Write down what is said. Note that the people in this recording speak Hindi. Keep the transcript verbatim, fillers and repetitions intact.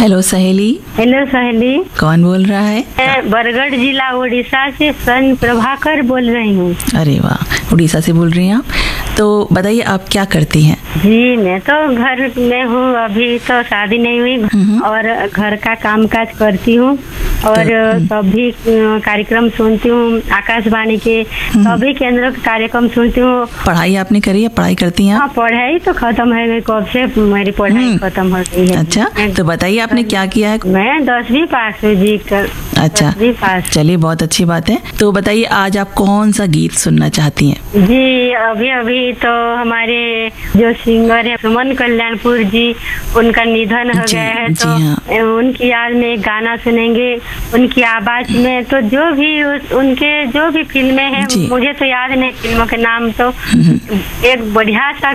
हेलो सहेली। हेलो सहेली। कौन बोल रहा है? मैं बरगढ़ जिला उड़ीसा से सन प्रभाकर बोल रही हूँ। अरे वाह, उड़ीसा से बोल रही हैं आप। तो बताइए आप क्या करती हैं? जी मैं तो घर में हूँ, अभी तो शादी नहीं हुई और घर का काम काज करती हूँ और सभी कार्यक्रम सुनती हूँ, आकाशवाणी के सभी केंद्र के कार्यक्रम सुनती हूँ। पढ़ाई आपने करी है? पढ़ाई करती हैं आप? हाँ, पढ़ाई तो खत्म है, मेरी कब से मेरी पढ़ाई खत्म हो गई है। अच्छा, तो बताइए आपने क्या किया है? मैं दसवीं पास हुई जी। कर अच्छा, दसवीं पास। चलिए बहुत अच्छी बात है। तो बताइए आज आप कौन सा गीत सुनना चाहती हैं? जी अभी अभी तो हमारे जो सिंगर है सुमन कल्याणपुर जी, उनका निधन हो जी, गया है, जी तो हाँ। उनकी याद में एक गाना सुनेंगे उनकी आवाज में। तो जो भी उस, उनके जो भी फिल्में हैं, जी। मुझे तो याद नहीं फिल्मों के नाम, तो एक बढ़िया सा